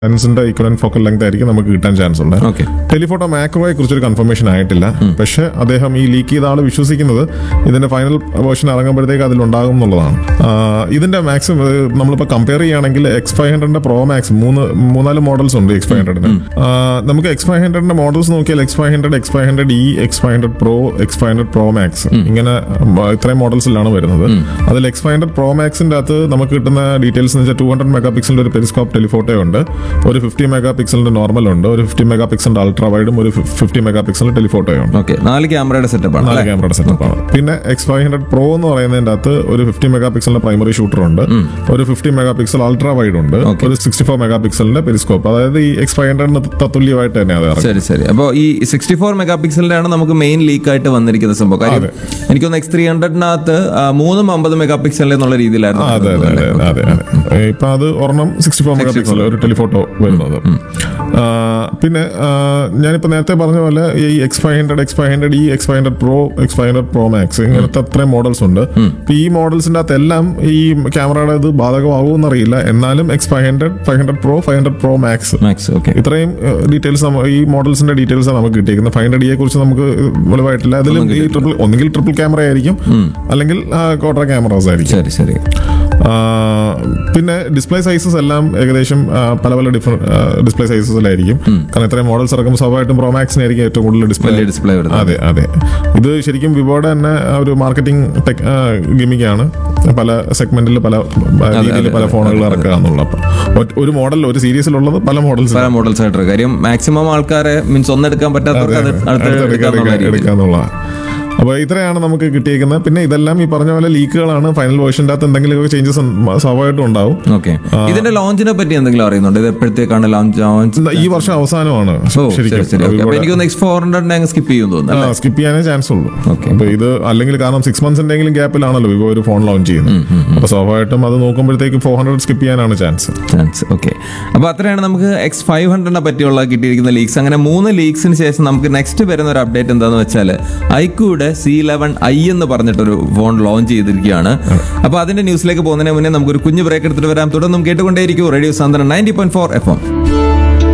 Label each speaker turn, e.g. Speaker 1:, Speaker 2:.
Speaker 1: ലെൻസിന്റെ equivalent focal length ആയിരിക്കും നമുക്ക് കിട്ടാൻ ചാൻസ് ഉണ്ട്. ടെലിഫോട്ടോ മാക്രോയെ കുറിച്ചൊരു കൺഫർമേഷൻ ആയിട്ടില്ല. പക്ഷെ അദ്ദേഹം ഈ ലീക്ക് ചെയ്ത ആൾ വിശ്വസിക്കുന്നത് ഇതിന്റെ ഫൈനൽ വേർഷൻ ഇറങ്ങുമ്പോഴത്തേക്ക് അതിലുണ്ടാകും എന്നുള്ളതാണ്. ഇതിന്റെ മാക്സിമം നമ്മളിപ്പോൾ കമ്പയർ ചെയ്യുകയാണെങ്കിൽ X500 പ്രോ മാക്സ് മൂന്നാല് മോഡൽസ് ഉണ്ട് X500. നമുക്ക് X500 മോഡൽസ് നോക്കിയാൽ X500, X500E, X500 Pro, X500 Pro Max ഇങ്ങനെ ഇത്രയും മോഡൽസിലാണ് വരുന്നത്. അതിൽ X500 Pro Maxന്റെ അകത്ത് നമുക്ക് കിട്ടുന്ന ഡീറ്റെയിൽസ് എന്ന് വെച്ചാൽ 200 മെഗാ പിക്സലിന്റെ ഒരു പെരിസ്കോപ്പ് ടെലിഫോട്ടോ ഉണ്ട്, ഒരു 50 മെഗാ പിക്സലിന്റെ നോർമൽ ഉണ്ട്, ഒരു 50 മെഗാ പിക്സലിന്റെ അൾട്രാ വൈഡും ഒരു 50 മെഗാ പിക്സലിന്റെ ടെലിഫോട്ടോയും ഉണ്ട്.
Speaker 2: 4 ക്യാമറയുടെ സെറ്റപ്പാണ്.
Speaker 1: പിന്നെ X500 Pro എന്ന് പറയുന്നതിന്റെ അകത്ത് ഒരു 50 മെഗാ പിക്സലിന്റെ പ്രൈമറി ഷൂട്ടർ ഉണ്ട്, ഒരു 50 മെഗാ പിക്സൽ അൾട്രാ വൈഡ് ഉണ്ട്, ഒരു 64 മെഗാ പിക്സലിന്റെ പെരിസ്കോപ്പ്. അതായത് ഈ X500 തത്തുല്യമായിട്ട് തന്നെ അത്.
Speaker 2: ശരി. അപ്പോൾ ഈ 64 മെഗാ പിക്സലിന്റെ ആണ് നമുക്ക് മെയിൻ ലീക്ക് ആയിട്ട് വന്നിരിക്കുന്ന സംഭവം. കാര്യം എനിക്കൊന്ന് X300-നകത്ത് 50 മെഗാ പിക്സൽ എന്നുള്ള രീതിയിലായിരുന്നു.
Speaker 1: അതെ. ഇപ്പൊ അത് ഒരെണ്ണം 64 മെഗാ പിക്സൽ ഒരു ടെലിഫോട്ടോ വരുന്നത്. പിന്നെ ഞാനിപ്പോ നേരത്തെ പറഞ്ഞ പോലെ ഈ X500, X500E, X500 Pro, X500 Pro Max ഇങ്ങനത്തെ അത്രയും മോഡൽസ് ഉണ്ട്. ഈ മോഡൽസിന്റെ അകത്ത് എല്ലാം ഈ ക്യാമറയുടെ ഇത് ബാധകമാകുമെന്നറിയില്ല. എന്നാലും X500, 500 Pro, 500 Pro Max ഇത്രയും ഡീറ്റെയിൽസ് ഈ മോഡൽസിന്റെ ഡീറ്റെയിൽസ് നമുക്ക് കിട്ടിയിരിക്കുന്നത്. 500E കുറിച്ച് നമുക്ക് വെളിവായിട്ടില്ല. അതിലും ഈ ഒന്നുകിൽ ട്രിപ്പിൾ ക്യാമറ ആയിരിക്കും, അല്ലെങ്കിൽ ക്വാഡ്ര ക്യാമറാസ് ആയിരിക്കും.
Speaker 2: ശരി.
Speaker 1: പിന്നെ ഡിസ്പ്ലേ സൈസസ് എല്ലാം ഏകദേശം പല ഡിഫറെന്റ് ഡിസ്പ്ലേ സൈസസിലായിരിക്കും. കാരണം ഇത്രയും മോഡൽസ് ഇറക്കുമ്പോൾ സ്വാഭാവികമായിട്ടും പ്രോമാക്സിനായിരിക്കും ഏറ്റവും കൂടുതൽ ഡിസ്പ്ലേ. അതെ. ഇത് ശരിക്കും വിവോയുടെ തന്നെ ഒരു മാർക്കറ്റിംഗ് ഗിമിക്കാണ്. പല സെഗ്മെന്റിൽ പല രീതിയിൽ പല ഫോണുകൾ ഇറക്കുക എന്നുള്ള. ഒരു മോഡൽ ഒരു സീരീസിലുള്ളത് പല മോഡൽസ്
Speaker 2: ആയിട്ട്. കാര്യം മാക്സിമം ആൾക്കാരെ മീൻസ് ഒന്നെടുക്കാൻ പറ്റാത്തവർക്ക്
Speaker 1: എടുക്കാന്നുള്ള. അപ്പോൾ ഇത്രയാണ് നമുക്ക് കിട്ടിയിരിക്കുന്നത്. പിന്നെ ഇതെല്ലാം ഈ പറഞ്ഞ പോലെ ലീക്കുകളാണ്. ഫൈനൽ വേർഷൻ്റെ അകത്ത് എന്തെങ്കിലും ചേഞ്ചസ് സ്വാഭാവികമായിട്ടും ഉണ്ടാവും.
Speaker 2: ഇതിന്റെ ലോഞ്ചിനെ പറ്റി എന്തെങ്കിലും അറിയുന്നുണ്ട്? ഇത് എപ്പോഴത്തേക്കാണ് ലോഞ്ച്?
Speaker 1: ഈ വർഷം അവസാനമാണ്. സ്കിപ്പ് ചെയ്യാനേ ചാൻസ് ഉള്ളൂ. അപ്പൊ ഇത് അല്ലെങ്കിൽ കാരണം 6 മന്ത്സിന്റെങ്കിലും ഗ്യാപ്പിലാണല്ലോ വിവോ ഒരു ഫോൺ ലോഞ്ച് ചെയ്യുന്നത്. അപ്പൊ സ്വാഭാവികമായിട്ടും അത് നോക്കുമ്പോഴത്തേക്ക് 400 സ്കിപ്പ് ചെയ്യാനാണ് ചാൻസ്.
Speaker 2: അപ്പൊ അത്രയാണ് നമുക്ക് X500 പറ്റിയുള്ള കിട്ടിയിരിക്കുന്ന ലീക്സ്. അങ്ങനെ 3 ലീക്സിന് ശേഷം നമുക്ക് നെക്സ്റ്റ് വരുന്ന ഒരു അപ്ഡേറ്റ് എന്താന്ന് വെച്ചാൽ ഐക്യൂടെ C11i എന്ന് പറഞ്ഞിട്ടൊരു ഫോൺ ലോഞ്ച് ചെയ്തിരിക്കുകയാണ്. അപ്പൊ അതിന്റെ ന്യൂസിലേക്ക് പോകുന്നതിന് മുന്നേ നമുക്കൊരു കുഞ്ഞു ബ്രേക്ക് എടുത്തിട്ട് വരാം. തുടർന്നും കേട്ടുകൊണ്ടേയിരിക്കും റേഡിയോ സാന്ത്വനം 90.4 FM.